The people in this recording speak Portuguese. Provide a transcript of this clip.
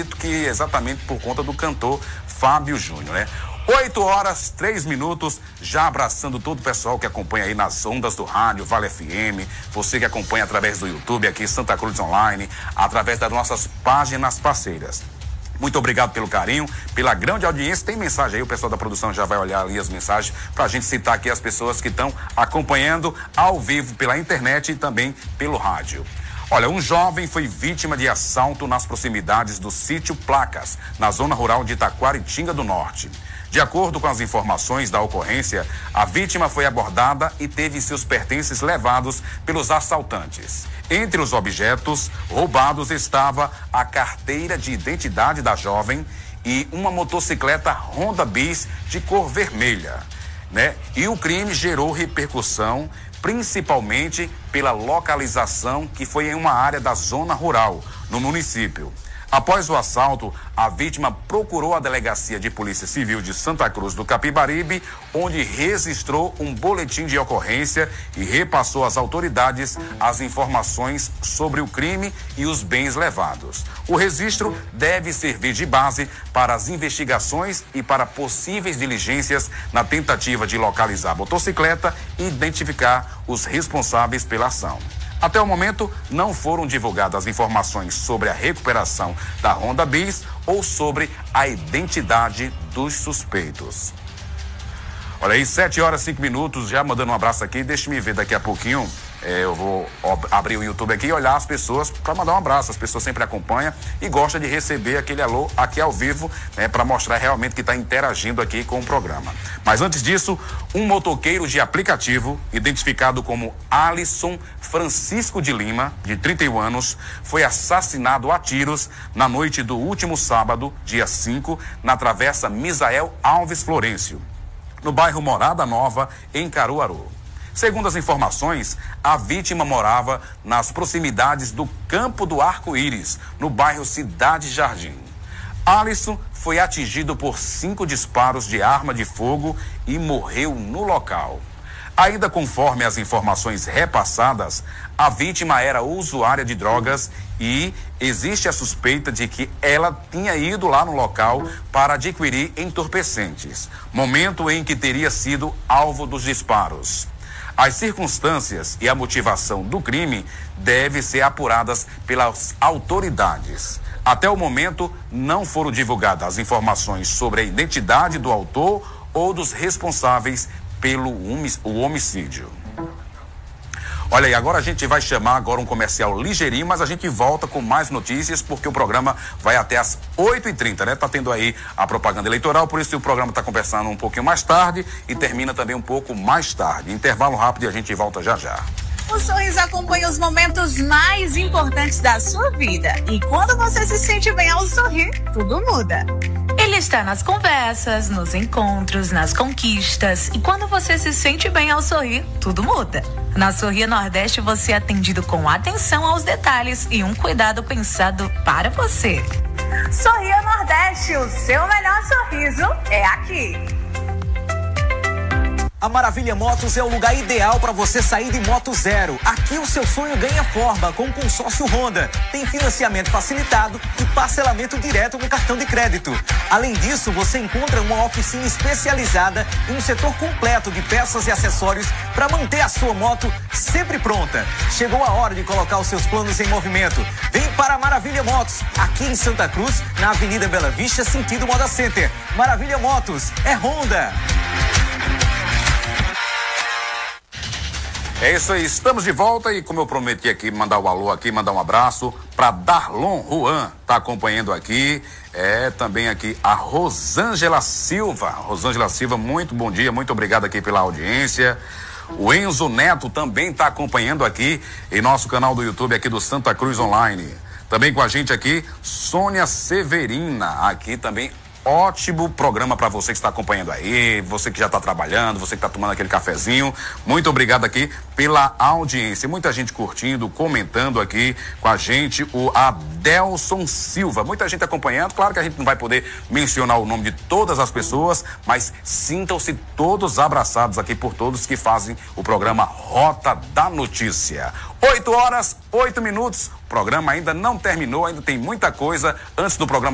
acredito que exatamente por conta do cantor Fábio Júnior, né? 8h03, já abraçando todo o pessoal que acompanha aí nas ondas do rádio, Vale FM, você que acompanha através do YouTube aqui, Santa Cruz Online, através das nossas páginas parceiras. Muito obrigado pelo carinho, pela grande audiência. Tem mensagem aí, o pessoal da produção já vai olhar ali as mensagens pra gente citar aqui as pessoas que estão acompanhando ao vivo pela internet e também pelo rádio. Olha, um jovem foi vítima de assalto nas proximidades do sítio Placas, na zona rural de Taquaritinga do Norte. De acordo com as informações da ocorrência, a vítima foi abordada e teve seus pertences levados pelos assaltantes. Entre os objetos roubados estava a carteira de identidade da jovem e uma motocicleta Honda Bis de cor vermelha, né? E o crime gerou repercussão, principalmente pela localização que foi em uma área da zona rural, no município. Após o assalto, a vítima procurou a Delegacia de Polícia Civil de Santa Cruz do Capibaribe, onde registrou um boletim de ocorrência e repassou às autoridades as informações sobre o crime e os bens levados. O registro deve servir de base para as investigações e para possíveis diligências na tentativa de localizar a motocicleta e identificar os responsáveis pela ação. Até o momento, não foram divulgadas informações sobre a recuperação da Honda Bis ou sobre a identidade dos suspeitos. Olha aí, 7h05, já mandando um abraço aqui. Deixe-me ver daqui a pouquinho. Eu vou abrir o YouTube aqui e olhar as pessoas para mandar um abraço. As pessoas sempre acompanham e gostam de receber aquele alô aqui ao vivo, né, para mostrar realmente que está interagindo aqui com o programa. Mas antes disso, um motoqueiro de aplicativo, identificado como Alisson Francisco de Lima, de 31 anos, foi assassinado a tiros na noite do último sábado, dia 5, na travessa Misael Alves Florencio, no bairro Morada Nova, em Caruaru. Segundo as informações, a vítima morava nas proximidades do Campo do Arco-Íris, no bairro Cidade Jardim. Alisson foi atingido por 5 disparos de arma de fogo e morreu no local. Ainda conforme as informações repassadas, a vítima era usuária de drogas e existe a suspeita de que ela tinha ido lá no local para adquirir entorpecentes, momento em que teria sido alvo dos disparos. As circunstâncias e a motivação do crime devem ser apuradas pelas autoridades. Até o momento, não foram divulgadas as informações sobre a identidade do autor ou dos responsáveis pelo homicídio. Olha aí, agora a gente vai chamar agora um comercial ligeirinho, mas a gente volta com mais notícias, porque o programa vai até às 8h30, né? Tá tendo aí a propaganda eleitoral, por isso o programa tá conversando um pouquinho mais tarde e termina também um pouco mais tarde. Intervalo rápido e a gente volta já já. O Sorriso acompanha os momentos mais importantes da sua vida. E quando você se sente bem ao sorrir, tudo muda. Ele está nas conversas, nos encontros, nas conquistas. E quando você se sente bem ao sorrir, tudo muda. Na Sorria Nordeste, você é atendido com atenção aos detalhes e um cuidado pensado para você. Sorria Nordeste, o seu melhor sorriso é aqui. A Maravilha Motos é o lugar ideal para você sair de moto zero. Aqui o seu sonho ganha forma com o consórcio Honda. Tem financiamento facilitado e parcelamento direto no cartão de crédito. Além disso, você encontra uma oficina especializada e um setor completo de peças e acessórios para manter a sua moto sempre pronta. Chegou a hora de colocar os seus planos em movimento. Vem para a Maravilha Motos, aqui em Santa Cruz, na Avenida Bela Vista, sentido Moda Center. Maravilha Motos é Honda. É isso aí, estamos de volta e como eu prometi aqui, mandar o alô aqui, mandar um abraço para Darlon Juan, tá acompanhando aqui, também aqui a Rosângela Silva. Rosângela Silva, muito bom dia, muito obrigado aqui pela audiência. O Enzo Neto também tá acompanhando aqui em nosso canal do YouTube aqui do Santa Cruz Online. Também com a gente aqui, Sônia Severina, aqui também. Ótimo programa para você que está acompanhando aí, você que já está trabalhando, você que está tomando aquele cafezinho. Muito obrigado aqui pela audiência. Muita gente curtindo, comentando aqui com a gente, o Adelson Silva. Muita gente acompanhando. Claro que a gente não vai poder mencionar o nome de todas as pessoas, mas sintam-se todos abraçados aqui por todos que fazem o programa Rota da Notícia. 8h08. O programa ainda não terminou, ainda tem muita coisa antes do programa